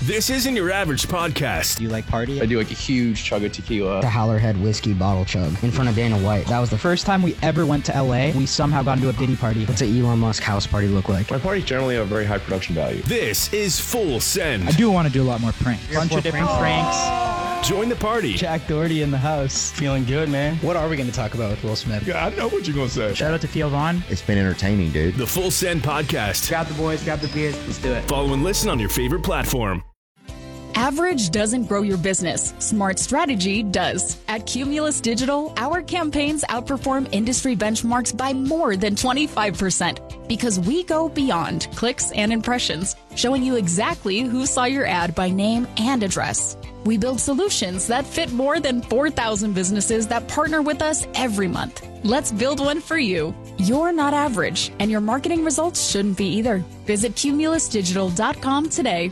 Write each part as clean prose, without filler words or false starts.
This isn't your average podcast. Do you like party? I do like a huge chug of tequila. The Howlerhead whiskey bottle chug in front of Dana White. That was the first time we ever went to LA. We somehow got into a Diddy party. What's an Elon Musk house party look like? My parties generally have very high production value. This is Full Send. I do want to do a lot more pranks. A bunch of different pranks. Join the party. Jack Doherty in the house. Feeling good, man. What are we going to talk about with Will Smith? Yeah, I know what you're going to say. Shout out to Theo Vaughn. It's been entertaining, dude. The Full Send Podcast. Grab the boys, grab the beers, let's do it. Follow and listen on your favorite platform. Average doesn't grow your business. Smart strategy does. At Cumulus Digital, our campaigns outperform industry benchmarks by more than 25% because we go beyond clicks and impressions, showing you exactly who saw your ad by name and address. We build solutions that fit more than 4,000 businesses that partner with us every month. Let's build one for you. You're not average, and your marketing results shouldn't be either. Visit cumulusdigital.com today.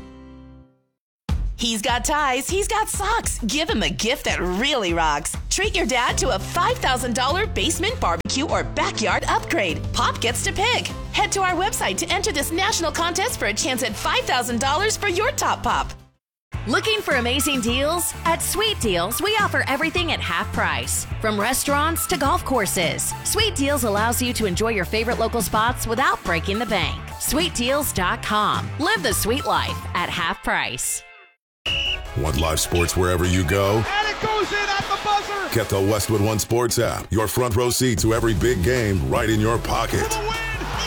He's got ties, he's got socks. Give him a gift that really rocks. Treat your dad to a $5,000 basement barbecue or backyard upgrade. Pop gets to pick. Head to our website to enter this national contest for a chance at $5,000 for your top pop. Looking for amazing deals? At Sweet Deals, we offer everything at half price. From restaurants to golf courses. Sweet Deals allows you to enjoy your favorite local spots without breaking the bank. SweetDeals.com. Live the sweet life at half price. Want live sports wherever you go? And it goes in at the buzzer! Get the Westwood One Sports app. Your front row seat to every big game right in your pocket. For the win!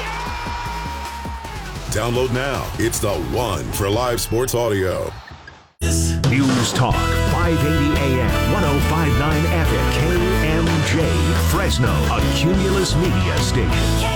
Yeah! Download now. It's the one for live sports audio. News Talk, 580 AM, 1059 FM, KMJ, Fresno, a Cumulus Media station.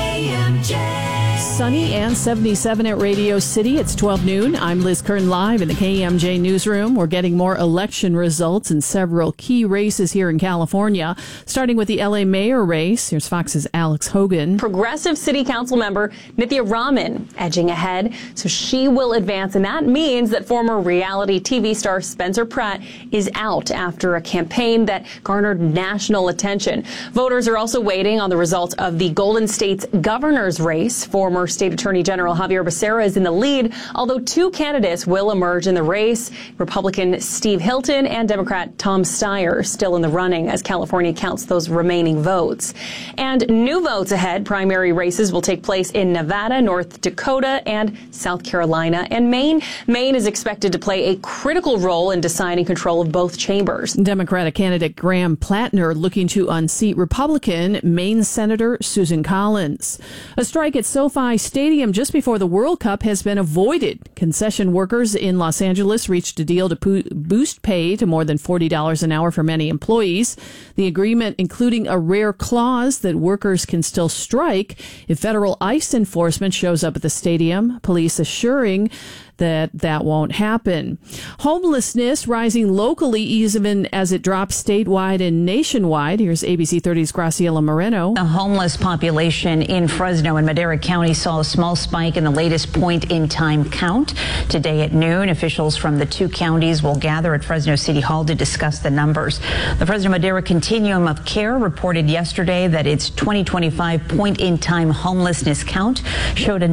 KMJ. Sunny and 77 at Radio City. It's 12 noon. I'm Liz Kern live in the KMJ newsroom. We're getting more election results in several key races here in California, starting with the LA mayor race. Here's Fox's Alex Hogan. Progressive City Council member Nithya Raman edging ahead, so she will advance, and that means that former reality TV star Spencer Pratt is out after a campaign that garnered national attention. Voters are also waiting on the results of the Golden State's governor's race. Former State Attorney General Javier Becerra is in the lead, although two candidates will emerge in the race. Republican Steve Hilton and Democrat Tom Steyer still in the running as California counts those remaining votes. And new votes ahead. Primary races will take place in Nevada, North Dakota, and South Carolina. And Maine is expected to play a critical role in deciding control of both chambers. Democratic candidate Graham Plattner looking to unseat Republican Maine Senator Susan Collins. A strike at SoFi Stadium just before the World Cup has been avoided. Concession workers in Los Angeles reached a deal to boost pay to more than $40 an hour for many employees. The agreement including a rare clause that workers can still strike if federal ICE enforcement shows up at the stadium, police assuring that won't happen. Homelessness rising locally even as it drops statewide and nationwide. Here's ABC 30's Graciela Moreno. The homeless population in Fresno and Madera County saw a small spike in the latest point-in-time count. Today at noon, officials from the two counties will gather at Fresno City Hall to discuss the numbers. The Fresno-Madera Continuum of Care reported yesterday that its 2025 point-in-time homelessness count showed a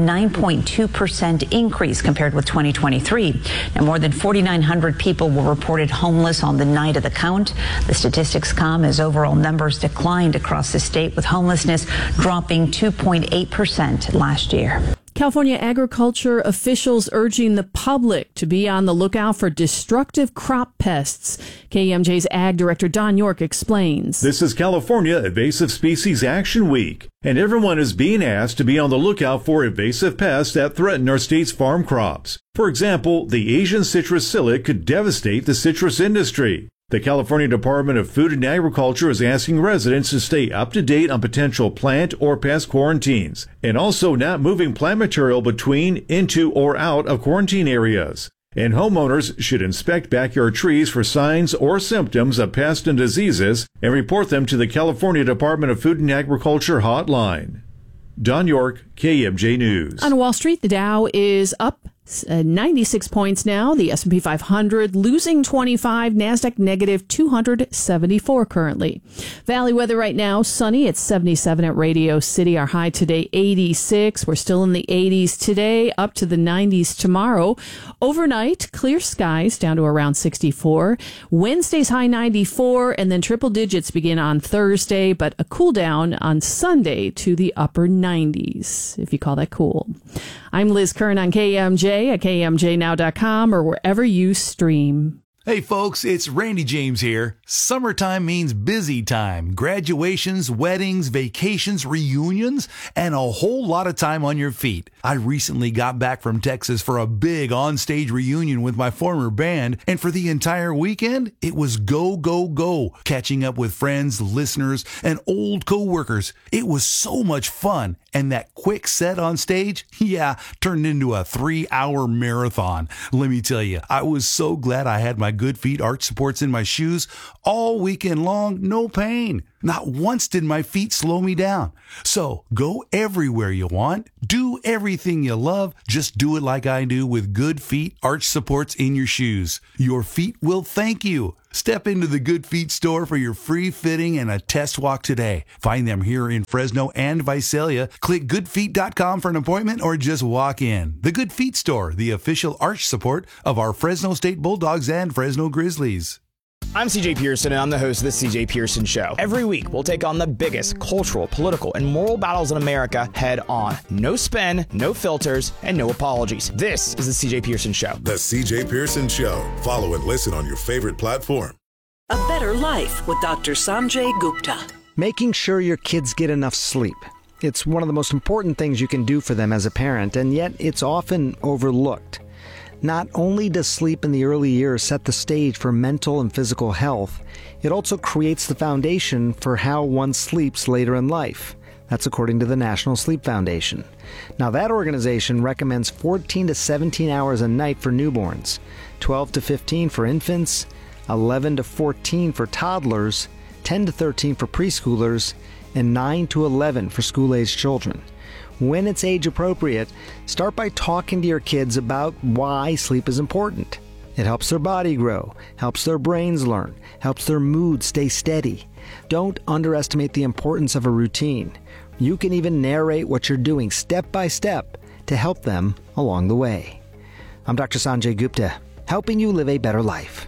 9.2% increase compared with 2023. Now, more than 4,900 people were reported homeless on the night of the count. The statistics come as overall numbers declined across the state, with homelessness dropping 2.8% last year. California agriculture officials urging the public to be on the lookout for destructive crop pests. KMJ's Ag Director Don York explains. This is California Invasive Species Action Week, and everyone is being asked to be on the lookout for invasive pests that threaten our state's farm crops. For example, the Asian citrus psyllid could devastate the citrus industry. The California Department of Food and Agriculture is asking residents to stay up to date on potential plant or pest quarantines, and also not moving plant material between, into, or out of quarantine areas. And homeowners should inspect backyard trees for signs or symptoms of pests and diseases and report them to the California Department of Food and Agriculture hotline. Don York, KMJ News. On Wall Street, the Dow is up 96 points now. The S&P 500 losing 25, NASDAQ negative 274 currently. Valley weather right now, sunny at 77 at Radio City. Our high today, 86. We're still in the 80s today, up to the 90s tomorrow. Overnight, clear skies down to around 64. Wednesday's high 94, and then triple digits begin on Thursday, but a cool down on Sunday to the upper 90s, if you call that cool. I'm Liz Kern on KMJ at KMJNow.com or wherever you stream. Hey folks, it's Randy James here. Summertime means busy time. Graduations, weddings, vacations, reunions, and a whole lot of time on your feet. I recently got back from Texas for a big on-stage reunion with my former band, and for the entire weekend, it was go, go, go, catching up with friends, listeners, and old co-workers. It was so much fun, and that quick set on stage, turned into a 3-hour marathon. Let me tell you, I was so glad I had my Good Feet arch supports in my shoes all weekend long, no pain. Not once did my feet slow me down. So go everywhere you want, do everything you love, just do it like I do with Good Feet arch supports in your shoes. Your feet will thank you. Step into the Good Feet store for your free fitting and a test walk today. Find them here in Fresno and Visalia. Click goodfeet.com for an appointment or just walk in. The Good Feet store, the official arch support of our Fresno State Bulldogs and Fresno Grizzlies. I'm CJ Pearson, and I'm the host of The CJ Pearson Show. Every week, we'll take on the biggest cultural, political, and moral battles in America head on. No spin, no filters, and no apologies. This is The CJ Pearson Show. The CJ Pearson Show. Follow and listen on your favorite platform. A Better Life with Dr. Sanjay Gupta. Making sure your kids get enough sleep. It's one of the most important things you can do for them as a parent, and yet it's often overlooked. Not only does sleep in the early years set the stage for mental and physical health, it also creates the foundation for how one sleeps later in life. That's according to the National Sleep Foundation. Now, that organization recommends 14 to 17 hours a night for newborns, 12 to 15 for infants, 11 to 14 for toddlers, 10 to 13 for preschoolers, and 9 to 11 for school-aged children. When it's age appropriate, start by talking to your kids about why sleep is important. It helps their body grow, helps their brains learn, helps their mood stay steady. Don't underestimate the importance of a routine. You can even narrate what you're doing step by step to help them along the way. I'm Dr. Sanjay Gupta, helping you live a better life.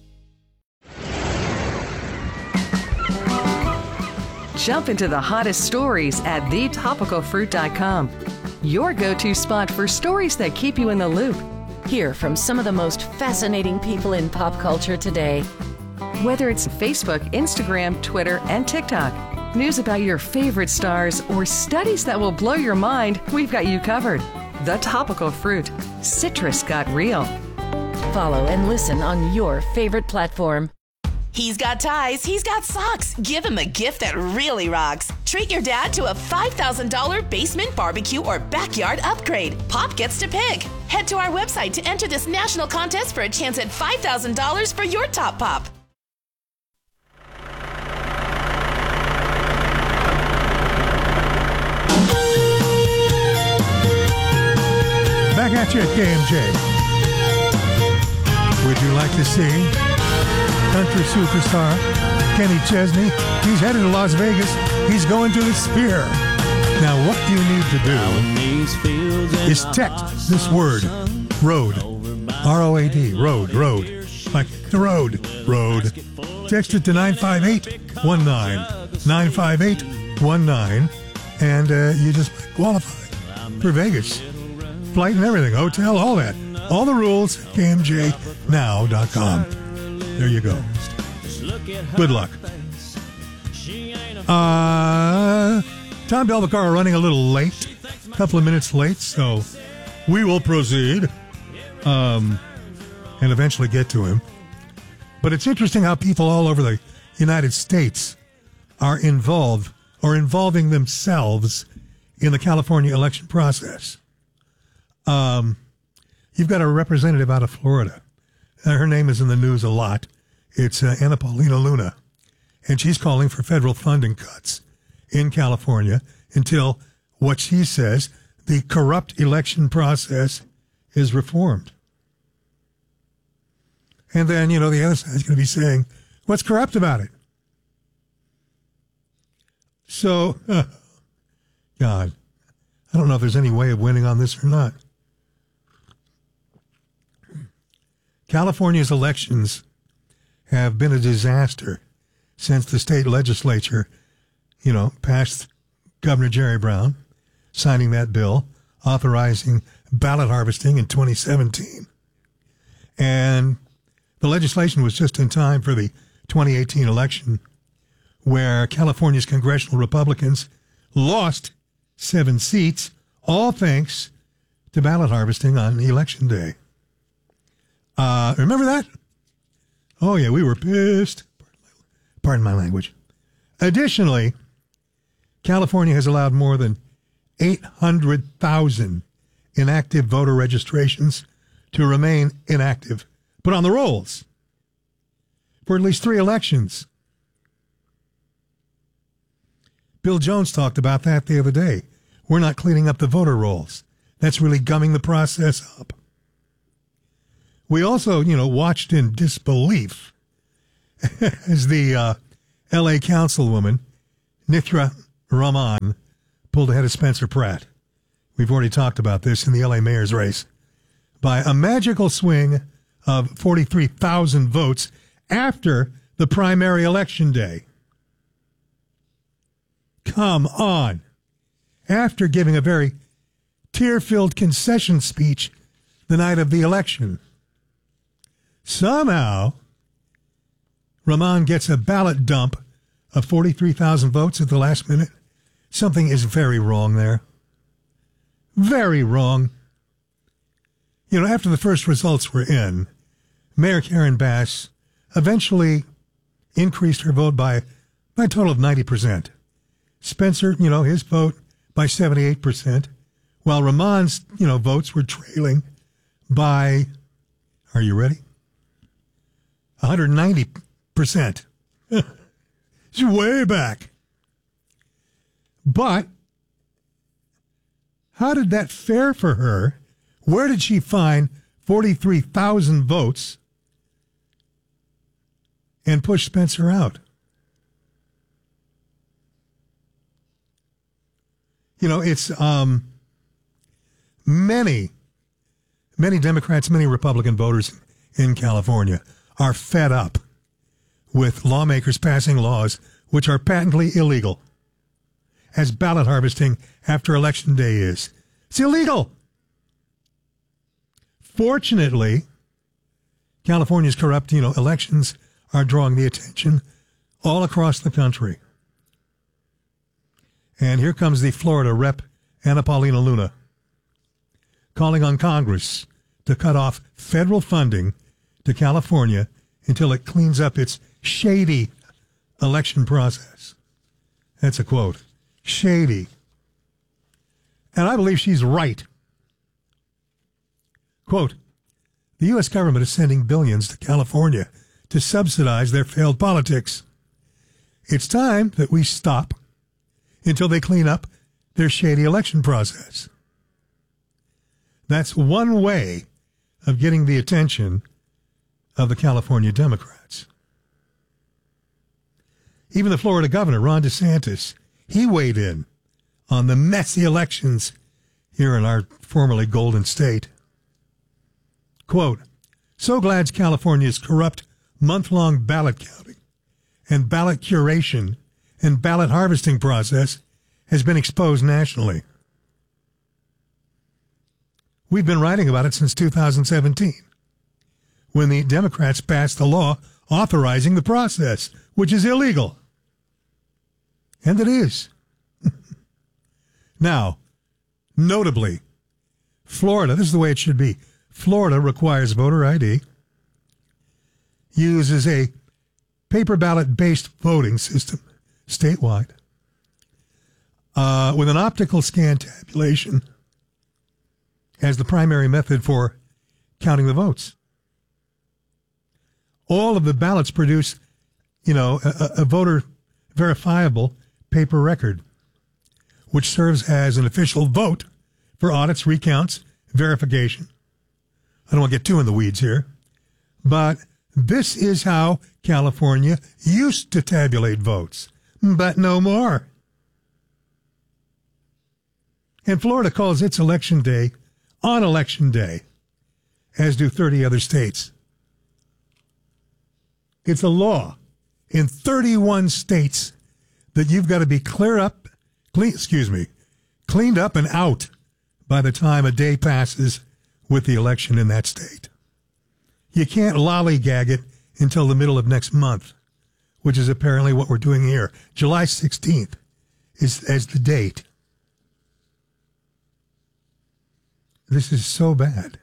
Jump into the hottest stories at thetopicalfruit.com. Your go-to spot for stories that keep you in the loop. Hear from some of the most fascinating people in pop culture today. Whether it's Facebook, Instagram, Twitter, and TikTok, news about your favorite stars, or studies that will blow your mind, we've got you covered. The Topical Fruit. Citrus got real. Follow and listen on your favorite platform. He's got ties, he's got socks. Give him a gift that really rocks. Treat your dad to a $5,000 basement barbecue or backyard upgrade. Pop gets to pick. Head to our website to enter this national contest for a chance at $5,000 for your top pop. Back at you at KMJ. Would you like to see country superstar Kenny Chesney? He's headed to Las Vegas. He's going to the Sphere. Now, what you need to do is text this word, road, R-O-A-D, road, like the road. Text it to 95819, 95819, and you just qualify for Vegas. Flight and everything, hotel, all that. All the rules, KMJNow.com. There you go. Good luck. Tom Belvacar running a little late, a couple of minutes late, so we will proceed and eventually get to him. But it's interesting how people all over the United States are involved or involving themselves in the California election process. You've got a representative out of Florida. Her name is in the news a lot. It's Anna Paulina Luna, and she's calling for federal funding cuts in California until, what she says, the corrupt election process is reformed. And then, the other side is going to be saying, what's corrupt about it? So, God, I don't know if there's any way of winning on this or not. California's elections have been a disaster since the state legislature, passed Governor Jerry Brown, signing that bill, authorizing ballot harvesting in 2017. And the legislation was just in time for the 2018 election, where California's congressional Republicans lost 7 seats, all thanks to ballot harvesting on Election Day. Remember that? Oh, yeah, we were pissed. Pardon my language. Additionally, California has allowed more than 800,000 inactive voter registrations to remain inactive, but on the rolls for at least 3 elections. Bill Jones talked about that the other day. We're not cleaning up the voter rolls. That's really gumming the process up. We also, watched in disbelief as the L.A. councilwoman, Nithya Raman, pulled ahead of Spencer Pratt. We've already talked about this in the L.A. mayor's race. By a magical swing of 43,000 votes after the primary election day. Come on. After giving a very tear-filled concession speech the night of the election. Somehow, Raman gets a ballot dump of 43,000 votes at the last minute. Something is very wrong there. Very wrong. After the first results were in, Mayor Karen Bass eventually increased her vote by a total of 90%. Spencer, his vote by 78%, while Ramon's, votes were trailing by, are you ready? 190%. It's way back. But how did that fare for her? Where did she find 43,000 votes and push Spencer out? It's many Democrats, many Republican voters in California are fed up with lawmakers passing laws which are patently illegal, as ballot harvesting after Election Day is. It's illegal. Fortunately, California's corrupt, elections are drawing the attention all across the country. And here comes the Florida Rep. Anna Paulina Luna calling on Congress to cut off federal funding to California until it cleans up its shady election process. That's a quote. Shady. And I believe she's right. Quote, the U.S. government is sending billions to California to subsidize their failed politics. It's time that we stop until they clean up their shady election process. That's one way of getting the attention of the California Democrats. Even the Florida governor, Ron DeSantis, he weighed in on the messy elections here in our formerly golden state. Quote, so glad California's corrupt month-long ballot counting and ballot curation and ballot harvesting process has been exposed nationally. We've been writing about it since 2017, when the Democrats passed a law authorizing the process, which is illegal. And it is. Now, notably, Florida, this is the way it should be. Florida requires voter ID, uses a paper ballot-based voting system statewide, with an optical scan tabulation as the primary method for counting the votes. All of the ballots produce, a voter verifiable paper record, which serves as an official vote for audits, recounts, verification. don't want to get too in the weeds here, but this is how California used to tabulate votes, but no more. And Florida calls its election day on Election Day, as do 30 other states. It's a law in 31 states that you've got to be cleaned up and out by the time a day passes with the election in that state. You can't lollygag it until the middle of next month, which is apparently what we're doing here. July 16th is as the date. This is so bad.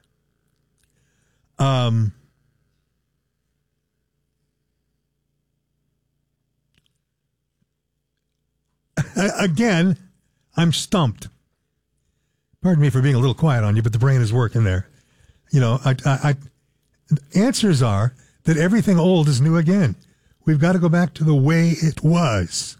Again, I'm stumped. Pardon me for being a little quiet on you, but the brain is working there. You know, answers are that everything old is new again. We've got to go back to the way it was.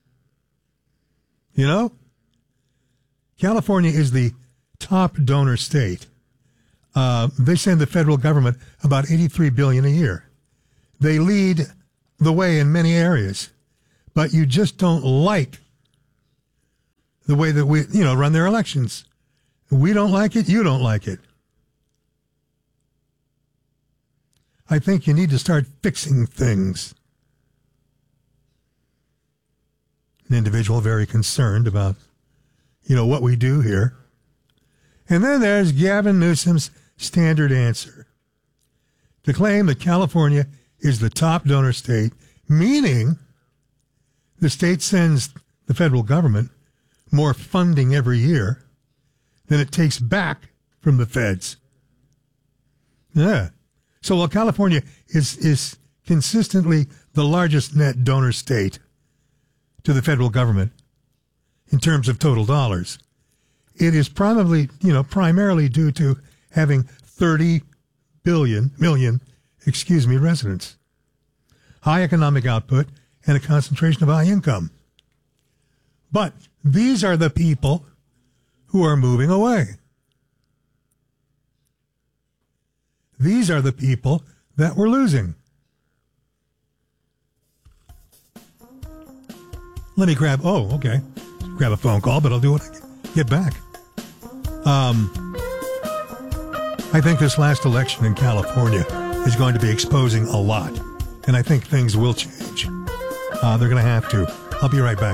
You know? California is the top donor state. They send the federal government about $83 billion a year. They lead the way in many areas, but you just don't like the way that we, run their elections. We don't like it. You don't like it. I think you need to start fixing things. An individual very concerned about, what we do here. And then there's Gavin Newsom's standard answer. To claim that California is the top donor state, meaning the state sends the federal government more funding every year than it takes back from the feds. Yeah. So while California is consistently the largest net donor state to the federal government in terms of total dollars, it is probably, primarily due to having 30 million residents, high economic output, and a concentration of high income. But these are the people who are moving away. These are the people that we're losing. Let me grab a phone call, but I'll do it when I get back. I think this last election in California is going to be exposing a lot, and I think things will change. They're going to have to. I'll be right back.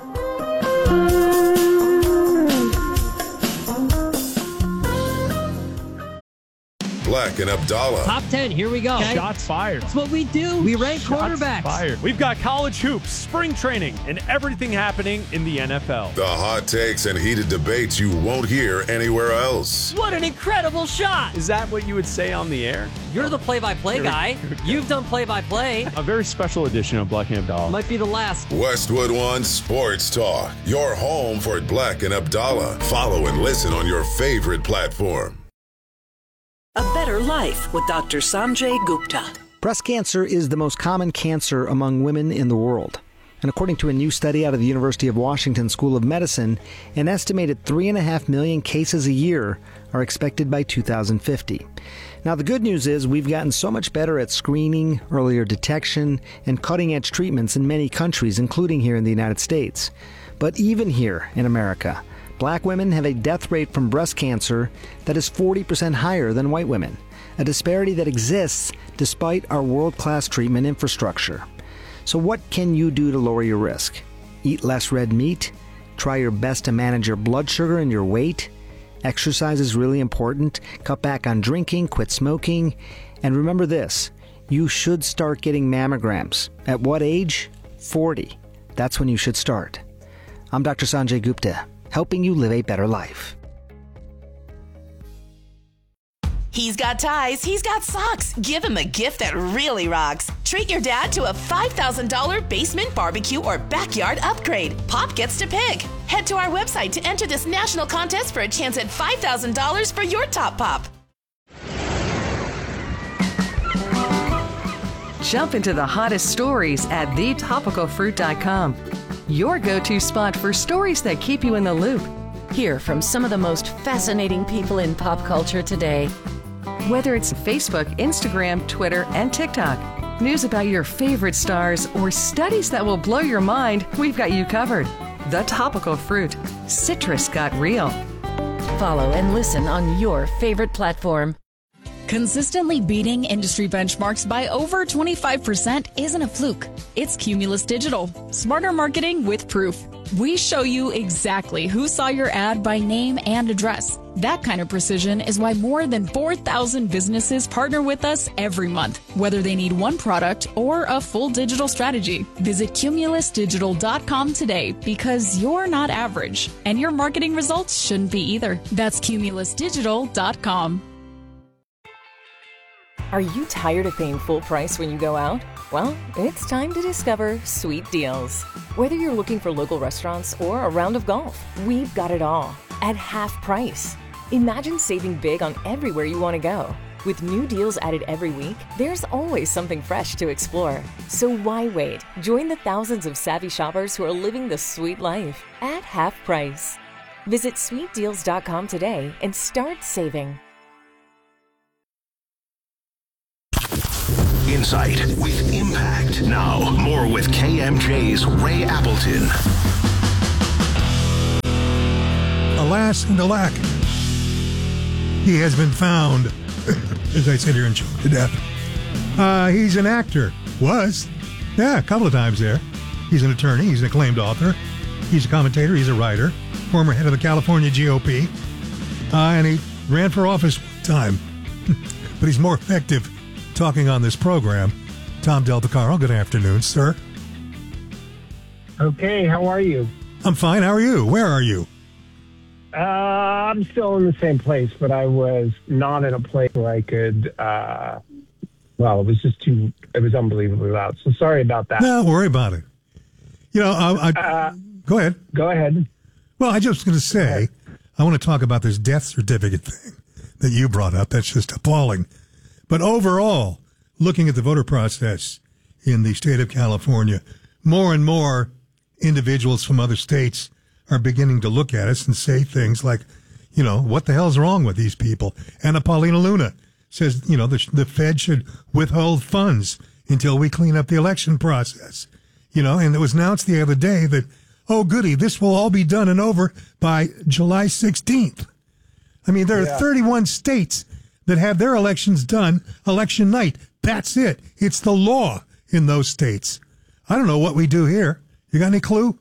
Black and Abdallah. Top 10, here we go. Okay. Shots fired. That's what we do. We rank quarterbacks. Fired. We've got college hoops, spring training, and everything happening in the NFL. The hot takes and heated debates you won't hear anywhere else. What an incredible shot. Is that what you would say on the air? You're the play-by-play guy. You've done play-by-play. A very special edition of Black and Abdallah. Might be the last. Westwood One Sports Talk. Your home for Black and Abdallah. Follow and listen on your favorite platform. A Better Life with Dr. Sanjay Gupta. Breast cancer is the most common cancer among women in the world. And according to a new study out of the University of Washington School of Medicine, an estimated 3.5 million cases a year are expected by 2050. Now, the good news is we've gotten so much better at screening, earlier detection, and cutting-edge treatments in many countries, including here in the United States. But even here in America, Black women have a death rate from breast cancer that is 40% higher than white women, a disparity that exists despite our world-class treatment infrastructure. So what can you do to lower your risk? Eat less red meat? Try your best to manage your blood sugar and your weight? Exercise is really important. Cut back on drinking, quit smoking. And remember this, you should start getting mammograms. At what age? 40. That's when you should start. I'm Dr. Sanjay Gupta, helping you live a better life. He's got ties, he's got socks. Give him a gift that really rocks. Treat your dad to a $5,000 basement barbecue or backyard upgrade. Pop gets to pick. Head to our website to enter this national contest for a chance at $5,000 for your top pop. Jump into the hottest stories at thetopicalfruit.com. Your go-to spot for stories that keep you in the loop. Hear from some of the most fascinating people in pop culture today. Whether it's Facebook, Instagram, Twitter, and TikTok, news about your favorite stars, or studies that will blow your mind, we've got you covered. The Topical Fruit. Citrus got real. Follow and listen on your favorite platform. Consistently beating industry benchmarks by over 25% isn't a fluke. It's Cumulus Digital. Smarter marketing with proof. We show you exactly who saw your ad by name and address. That kind of precision is why more than 4,000 businesses partner with us every month, whether they need one product or a full digital strategy. Visit cumulusdigital.com today because you're not average, and your marketing results shouldn't be either. That's cumulusdigital.com. Are you tired of paying full price when you go out? Well, it's time to discover Sweet Deals. Whether you're looking for local restaurants or a round of golf, we've got it all at half price. Imagine saving big on everywhere you want to go. With new deals added every week, there's always something fresh to explore. So why wait? Join the thousands of savvy shoppers who are living the sweet life at half price. Visit sweetdeals.com today and start saving. Insight with impact. Now, more with KMJ's Ray Appleton. Alas and alack, he has been found, as I sit here and choke to death. He's an actor. Was. Yeah, a couple of times there. He's an attorney. He's an acclaimed author. He's a commentator. He's a writer. Former head of the California GOP. And he ran for office one time. But he's more effective talking on this program. Tom Del Tocaro, good afternoon, sir. Okay, how are you? I'm fine. How are you? Where are you? I'm still in the same place, but I was not in a place where I could, it was unbelievably loud. So sorry about that. No, don't worry about it. You know, go ahead. Go ahead. Well, I just going to say, I want to talk about this death certificate thing that you brought up. That's just appalling. But overall, looking at the voter process in the state of California, more and more individuals from other states are beginning to look at us and say things like, you know, what the hell's wrong with these people? Anna Paulina Luna says, you know, the Fed should withhold funds until we clean up the election process. You know, and it was announced the other day that, oh, goody, this will all be done and over by July 16th. I mean, there are 31 states that have their elections done election night. That's it. It's the law in those states. I don't know what we do here. You got any clue?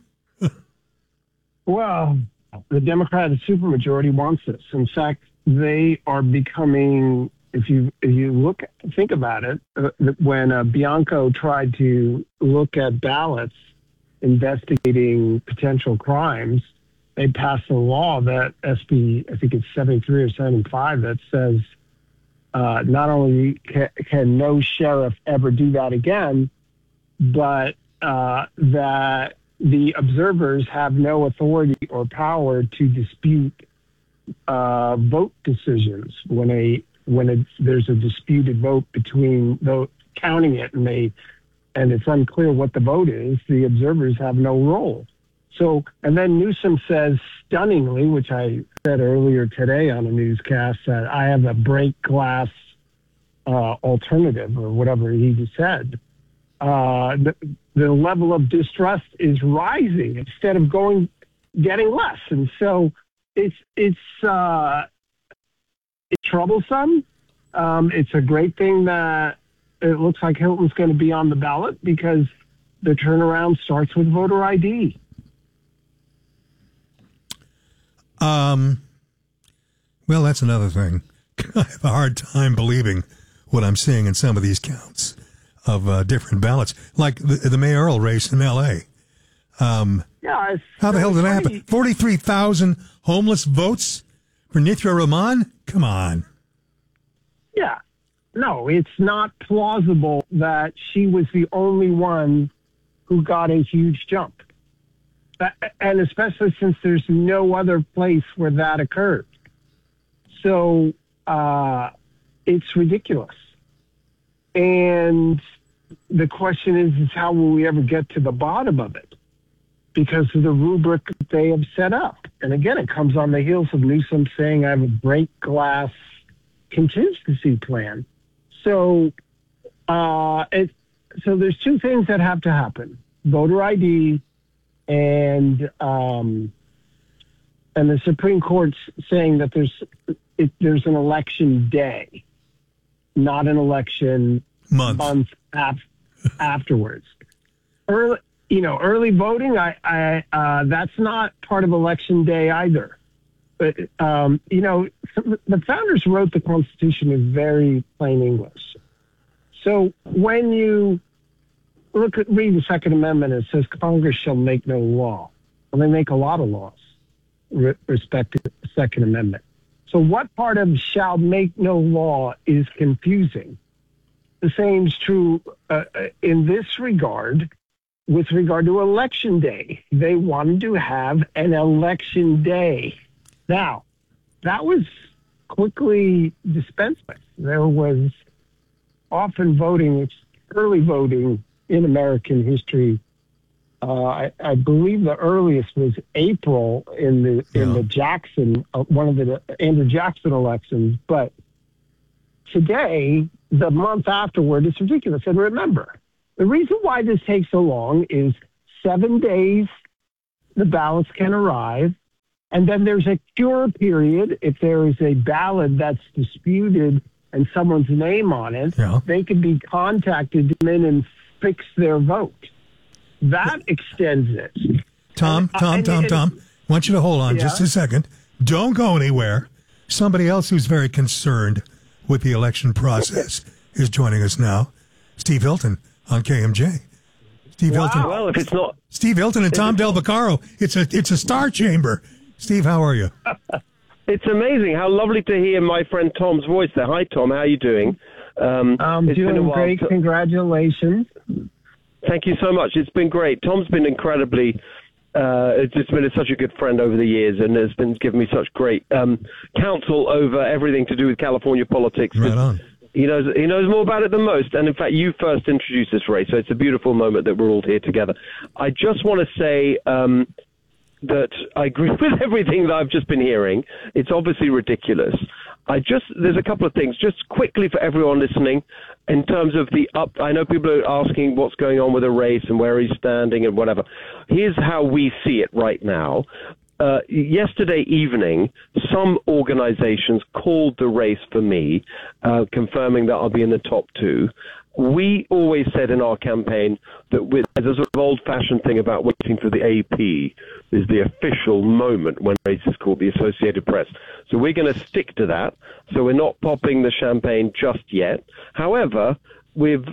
Well, the Democratic supermajority wants this. In fact, they are becoming, if you think about it, when Bianco tried to look at ballots investigating potential crimes, they passed a law that SB, I think it's 73 or 75, that says not only can no sheriff ever do that again, but that the observers have no authority or power to dispute vote decisions when there's a disputed vote between counting it and it's unclear what the vote is. The observers have no role. So, and then Newsom says stunningly, which I said earlier today on a newscast, that I have a break glass alternative or whatever he just said. The level of distrust is rising instead of getting less. And so it's troublesome. It's a great thing that it looks like Hilton's going to be on the ballot because the turnaround starts with voter ID. Well, that's another thing. I have a hard time believing what I'm seeing in some of these counts of different ballots, like the mayoral race in L.A. How the hell did that happen? 43,000 homeless votes for Nithya Rahman? Come on. Yeah. No, it's not plausible that she was the only one who got a huge jump. And especially since there's no other place where that occurred. So it's ridiculous. And the question is how will we ever get to the bottom of it? Because of the rubric that they have set up. And again, it comes on the heels of Newsom saying I have a break glass contingency plan. So, so there's two things that have to happen: voter ID, and the Supreme Court's saying that there's an election day, not an election month afterwards. Early voting, that's not part of election day either. But, the founders wrote the Constitution in very plain English. So when you read the Second Amendment, it says Congress shall make no law. Well, they make a lot of laws respect to the Second Amendment. So what part of shall make no law is confusing? The same is true in this regard. With regard to election day, they wanted to have an election day. Now, that was quickly dispensed with. There was often early voting in American history. I believe the earliest was April in the Jackson, one of the Andrew Jackson elections. But today, the month afterward, it's ridiculous. And remember, the reason why this takes so long is 7 days the ballots can arrive, and then there's a cure period. If there is a ballot that's disputed and someone's name on it, they can be contacted to come in and fix their vote. That extends it. Tom, I want you to hold on just a second. Don't go anywhere. Somebody else who's very concerned with the election process is joining us now. Steve Hilton on KMJ. Steve Hilton. Well, if it's not Steve Hilton and Tom Del Vaccaro, it's a star chamber. Steve, how are you? It's amazing. How lovely to hear my friend Tom's voice there. Hi, Tom. How are you doing? I'm doing great. Congratulations. Thank you so much. It's been great. Tom's been incredibly, it's just been such a good friend over the years and has been giving me such great counsel over everything to do with California politics. Right on. He knows more about it than most. And in fact, you first introduced this race, so it's a beautiful moment that we're all here together. I just want to say that I agree with everything that I've just been hearing. It's obviously ridiculous. There's a couple of things, just quickly for everyone listening, in terms of I know people are asking what's going on with the race and where he's standing and whatever. Here's how we see it right now. Yesterday evening, some organizations called the race for me, confirming that I'll be in the top two. We always said in our campaign that there's a sort of old-fashioned thing about waiting for the AP is the official moment when race is called the Associated Press. So we're going to stick to that. So we're not popping the champagne just yet. However, the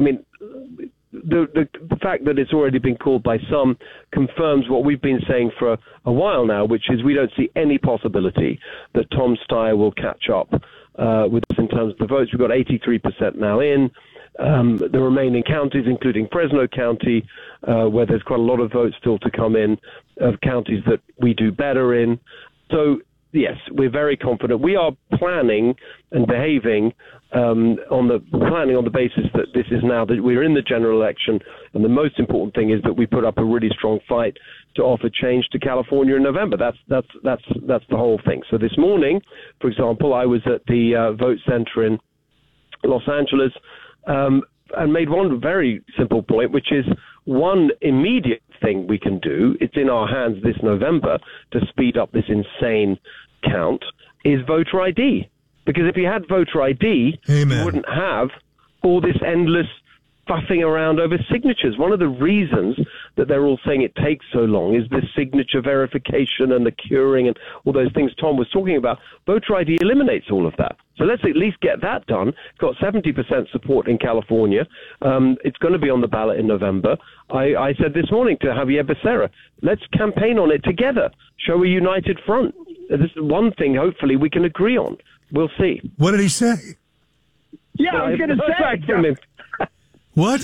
fact that it's already been called by some confirms what we've been saying for a while now, which is we don't see any possibility that Tom Steyer will catch up with us in terms of the votes. We've got 83% now in. The remaining counties, including Fresno County, where there's quite a lot of votes still to come in, of counties that we do better in. So, yes, we're very confident. We are planning and behaving on the basis that this is now that we're in the general election, and the most important thing is that we put up a really strong fight to offer change to California in November. That's the whole thing. So this morning, for example, I was at the vote center in Los Angeles and made one very simple point, which is one immediate thing we can do, it's in our hands this November to speed up this insane count, is voter ID. Because if you had voter ID, Amen. You wouldn't have all this endless fussing around over signatures. One of the reasons that they're all saying it takes so long is the signature verification and the curing and all those things Tom was talking about. Voter ID eliminates all of that. So let's at least get that done. It's got 70% support in California. It's going to be on the ballot in November. I said this morning to Javier Becerra, let's campaign on it together. Show a united front. This is one thing hopefully we can agree on. We'll see. What did he say? Yeah, I was going to say. From him. What?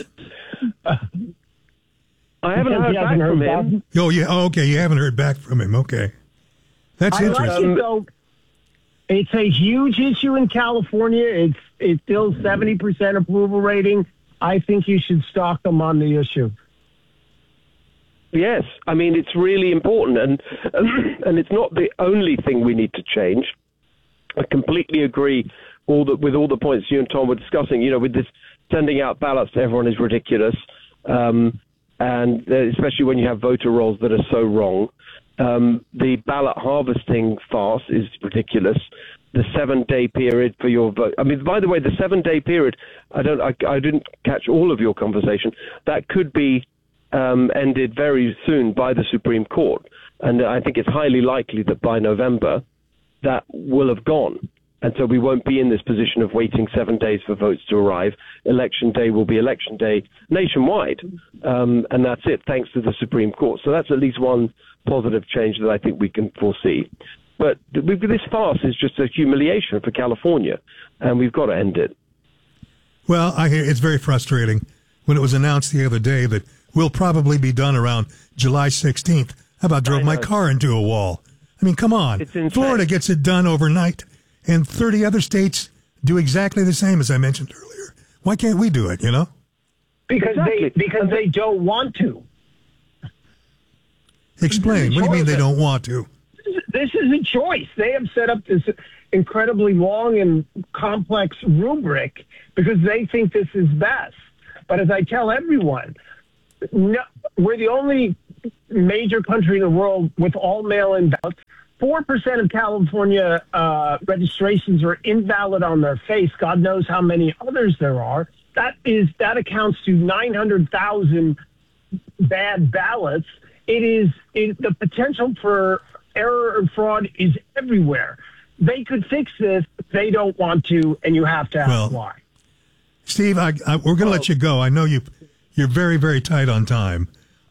I haven't heard back from him. Oh, yeah. Oh, okay. You haven't heard back from him. Okay. That's interesting. Like it, though. It's a huge issue in California. It's still 70% approval rating. I think you should stock them on the issue. Yes. I mean, it's really important. And it's not the only thing we need to change. I completely agree with all the points you and Tom were discussing, with this sending out ballots to everyone is ridiculous, and especially when you have voter rolls that are so wrong. The ballot harvesting farce is ridiculous. The 7-day period for your vote. I mean, by the way, the 7-day period, I didn't catch all of your conversation. That could be ended very soon by the Supreme Court. And I think it's highly likely that by November that will have gone. And so we won't be in this position of waiting 7 days for votes to arrive. Election day will be election day nationwide. And that's it, thanks to the Supreme Court. So that's at least one positive change that I think we can foresee. But this farce is just a humiliation for California, and we've got to end it. Well, I hear it's very frustrating when it was announced the other day that we'll probably be done around July 16th. I about drove my car into a wall. I mean, come on. Florida gets it done overnight, and 30 other states do exactly the same, as I mentioned earlier. Why can't we do it, Because they don't want to. Explain. What do you mean they don't want to? This is a choice. They have set up this incredibly long and complex rubric because they think this is best. But as I tell everyone, we're the only major country in the world with all mail-in ballots. 4% of California registrations are invalid on their face. God knows how many others there are. That accounts to 900,000 bad ballots. The potential for error and fraud is everywhere. They could fix this, they don't want to, and you have to ask why. Steve, we're going to let you go. I know you're very, very tight on time,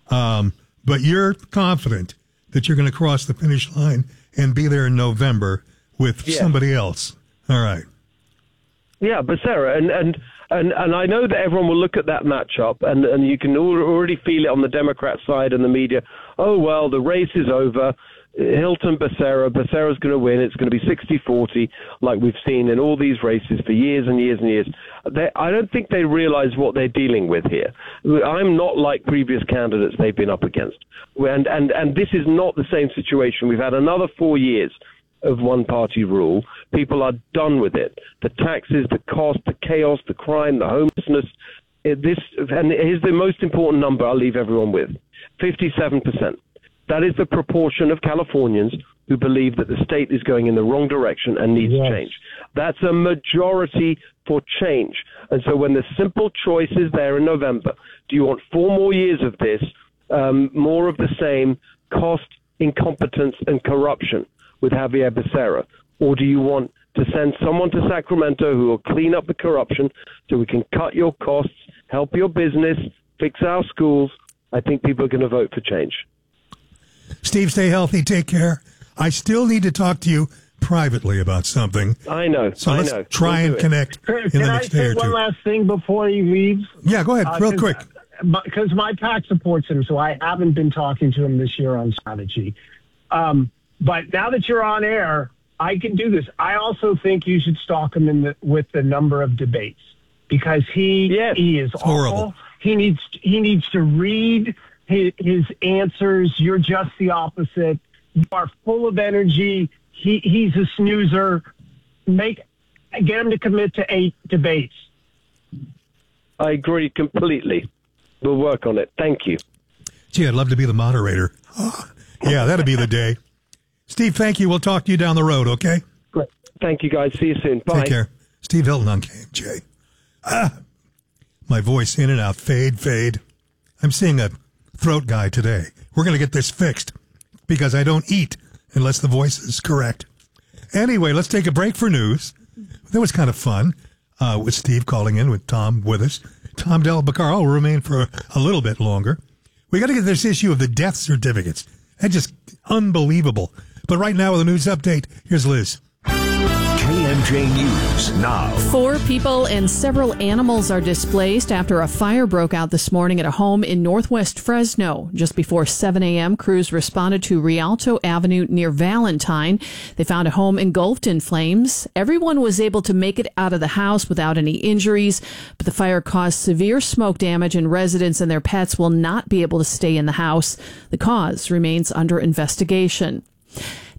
but you're confident that you're going to cross the finish line and be there in November with somebody else. All right. Yeah, Becerra, and I know that everyone will look at that matchup, and you can already feel it on the Democrat side and the media. Oh, well, the race is over. Hilton, Becerra's going to win. It's going to be 60-40, like we've seen in all these races for years and years and years. I don't think they realize what they're dealing with here. I'm not like previous candidates they've been up against. And this is not the same situation. We've had another 4 years of one-party rule. People are done with it. The taxes, the cost, the chaos, the crime, the homelessness. And here's the most important number I'll leave everyone with. 57%. That is the proportion of Californians who believe that the state is going in the wrong direction and needs change. That's a majority for change. And so when the simple choice is there in November, do you want 4 more years of this, more of the same cost, incompetence, and corruption with Javier Becerra? Or do you want to send someone to Sacramento who will clean up the corruption so we can cut your costs, help your business, fix our schools? I think people are going to vote for change. Steve, stay healthy. Take care. I still need to talk to you privately about something. I know. So let's try and connect in the next day or two. Can I say one last thing before he leaves? Yeah, go ahead, real quick. Because my PAC supports him, so I haven't been talking to him this year on strategy. But now that you're on air, I can do this. I also think you should stalk him with the number of debates because he is horrible. He needs to read his answers. You're just the opposite. You are full of energy. He's a snoozer. Get him to commit to 8 debates. I agree completely. We'll work on it. Thank you. Gee, I'd love to be the moderator. Oh, yeah, that'd be the day. Steve, thank you. We'll talk to you down the road, okay? Great. Thank you, guys. See you soon. Bye. Take care. Steve Hilton on KMJ. My voice in and out. Fade. I'm seeing a throat guy today. We're going to get this fixed because I don't eat unless the voice is correct. Anyway, let's take a break for news. That was kind of fun with Steve calling in with Tom with us. Tom Del Beccaro will remain for a little bit longer. We got to get this issue of the death certificates. That's just unbelievable. But right now with a news update, here's Liz. KMJ News now. 4 people and several animals are displaced after a fire broke out this morning at a home in northwest Fresno. Just before 7 a.m., crews responded to Rialto Avenue near Valentine. They found a home engulfed in flames. Everyone was able to make it out of the house without any injuries, but the fire caused severe smoke damage and residents and their pets will not be able to stay in the house. The cause remains under investigation.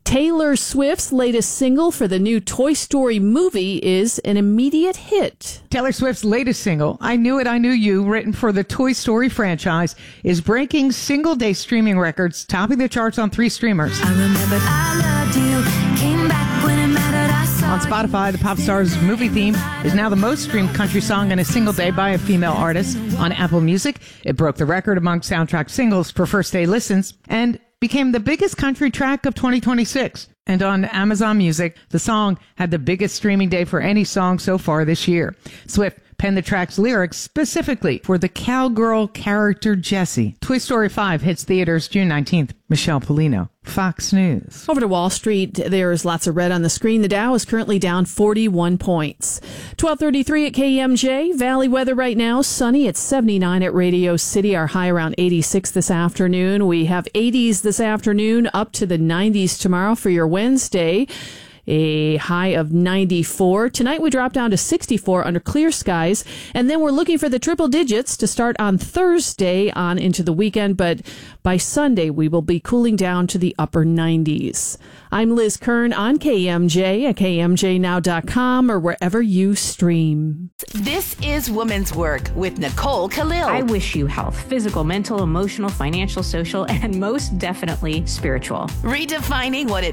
Taylor Swift's latest single for the new Toy Story movie is an immediate hit. Taylor Swift's latest single, I Knew It, I Knew You, written for the Toy Story franchise, is breaking single-day streaming records, topping the charts on 3 streamers. I remembered I loved you, came back when it mattered, I saw On Spotify, the pop star's movie theme is now the most streamed country song in a single day by a female artist. On Apple Music, it broke the record among soundtrack singles for first-day listens and became the biggest country track of 2026. And on Amazon Music, the song had the biggest streaming day for any song so far this year. Swift penned the track's lyrics specifically for the cowgirl character Jessie. Toy Story 5 hits theaters June 19th. Michelle Polino, Fox News. Over to Wall Street, there's lots of red on the screen. The Dow is currently down 41 points. 12:33 at KMJ. Valley weather right now, sunny at 79 at Radio City. Our high around 86 this afternoon. We have 80s this afternoon, up to the 90s tomorrow for your Wednesday. A high of 94. Tonight we drop down to 64 under clear skies. And then we're looking for the triple digits to start on Thursday on into the weekend. But by Sunday, we will be cooling down to the upper 90s. I'm Liz Kern on KMJ at KMJNow.com or wherever you stream. This is Women's Work with Nicole Khalil. I wish you health, physical, mental, emotional, financial, social, and most definitely spiritual. Redefining what it